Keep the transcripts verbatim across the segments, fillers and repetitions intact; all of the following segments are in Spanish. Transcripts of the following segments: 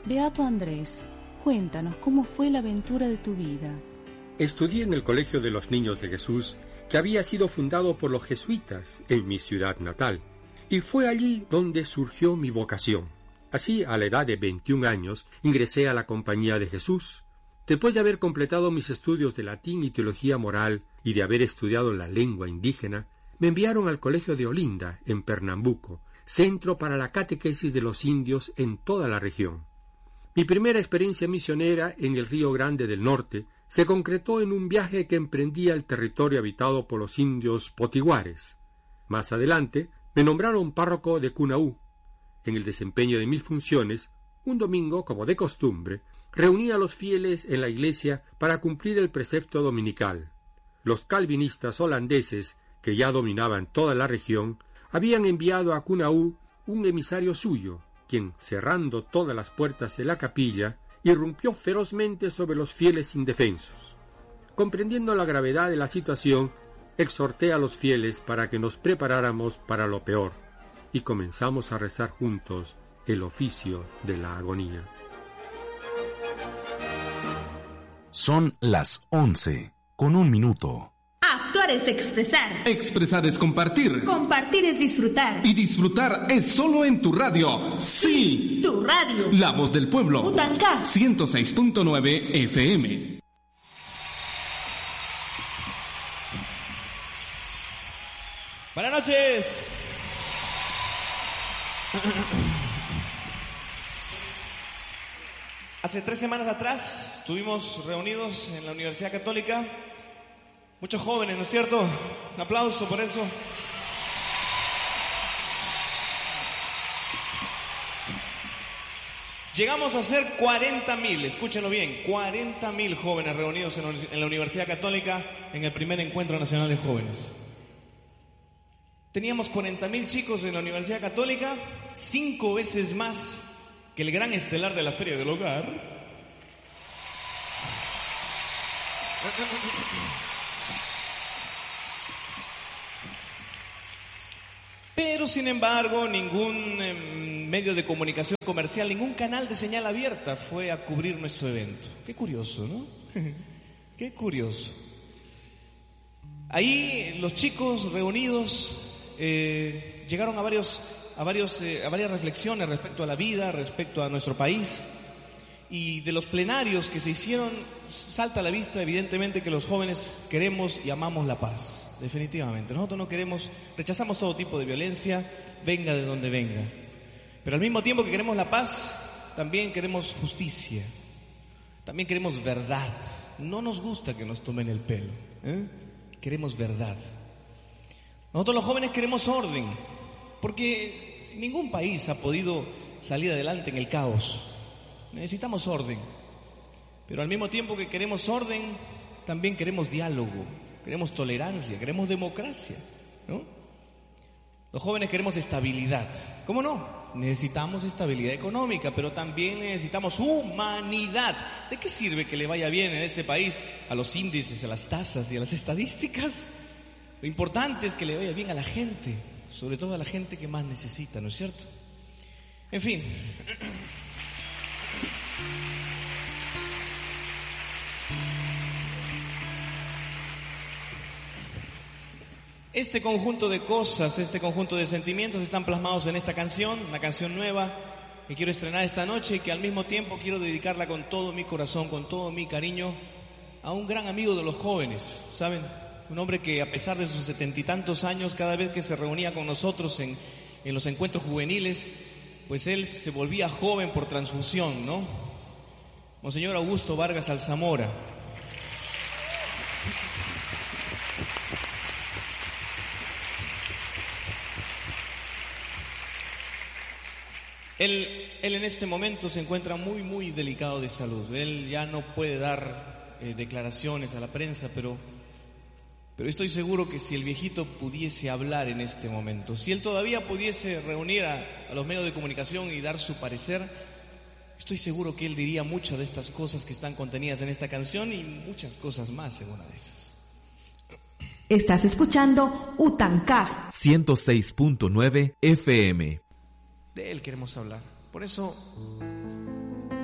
Beato Andrés, cuéntanos cómo fue la aventura de tu vida. Estudié en el Colegio de los Niños de Jesús, que había sido fundado por los jesuitas en mi ciudad natal, y fue allí donde surgió mi vocación. Así, a la edad de veintiún años, ingresé a la Compañía de Jesús. Después de haber completado mis estudios de latín y teología moral y de haber estudiado la lengua indígena, me enviaron al Colegio de Olinda, en Pernambuco, centro para la catequesis de los indios en toda la región. Mi primera experiencia misionera en el Río Grande del Norte se concretó en un viaje que emprendía el territorio habitado por los indios potiguares. Más adelante, me nombraron párroco de Cunaú. En el desempeño de mis funciones, un domingo, como de costumbre, reuní a los fieles en la iglesia para cumplir el precepto dominical. Los calvinistas holandeses, que ya dominaban toda la región, habían enviado a Cunaú un emisario suyo, quien, cerrando todas las puertas de la capilla, irrumpió ferozmente sobre los fieles indefensos. Comprendiendo la gravedad de la situación, exhorté a los fieles para que nos preparáramos para lo peor, y comenzamos a rezar juntos el oficio de la agonía. Son las once, con un minuto. Actuar es expresar. Expresar es compartir. Compartir es disfrutar. Y disfrutar es solo en tu radio. Sí. Tu radio. La voz del pueblo. Utancá. ciento seis punto nueve F M. Buenas noches. Hace tres semanas atrás estuvimos reunidos en la Universidad Católica. Muchos jóvenes, ¿no es cierto? Un aplauso por eso. Llegamos a ser cuarenta mil, escúchenlo bien, cuarenta mil jóvenes reunidos en la Universidad Católica en el primer Encuentro Nacional de Jóvenes. Teníamos cuarenta mil chicos en la Universidad Católica, cinco veces más que el gran estelar de la Feria del Hogar. Pero, sin embargo, ningún eh, medio de comunicación comercial, ningún canal de señal abierta fue a cubrir nuestro evento. Qué curioso, ¿no? Qué curioso. Ahí los chicos reunidos eh, llegaron a, varios, a, varios, eh, a varias reflexiones respecto a la vida, respecto a nuestro país. Y de los plenarios que se hicieron, salta a la vista evidentemente que los jóvenes queremos y amamos la paz. Definitivamente. Nosotros no queremos, rechazamos todo tipo de violencia, venga de donde venga. Pero al mismo tiempo que queremos la paz, también queremos justicia. También queremos verdad. No nos gusta que nos tomen el pelo, ¿eh? Queremos verdad. Nosotros los jóvenes queremos orden, porque ningún país ha podido salir adelante en el caos. Necesitamos orden. Pero al mismo tiempo que queremos orden, también queremos diálogo. Queremos tolerancia, queremos democracia, ¿no? Los jóvenes queremos estabilidad. ¿Cómo no? Necesitamos estabilidad económica, pero también necesitamos humanidad. ¿De qué sirve que le vaya bien en este país a los índices, a las tasas y a las estadísticas? Lo importante es que le vaya bien a la gente, sobre todo a la gente que más necesita, ¿no es cierto? En fin. Este conjunto de cosas, este conjunto de sentimientos están plasmados en esta canción, una canción nueva que quiero estrenar esta noche y que al mismo tiempo quiero dedicarla con todo mi corazón, con todo mi cariño a un gran amigo de los jóvenes, ¿saben? Un hombre que a pesar de sus setenta y tantos años, cada vez que se reunía con nosotros en, en los encuentros juveniles, pues él se volvía joven por transfusión, ¿no? Monseñor Augusto Vargas Alzamora. Él, él en este momento se encuentra muy, muy delicado de salud. Él ya no puede dar eh, declaraciones a la prensa, pero, pero estoy seguro que si el viejito pudiese hablar en este momento, si él todavía pudiese reunir a, a los medios de comunicación y dar su parecer, estoy seguro que él diría muchas de estas cosas que están contenidas en esta canción y muchas cosas más en una de esas. Estás escuchando Utancá ciento seis punto nueve F M. De él queremos hablar. Por eso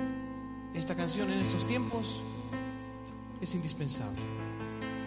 esta canción en estos tiempos es indispensable.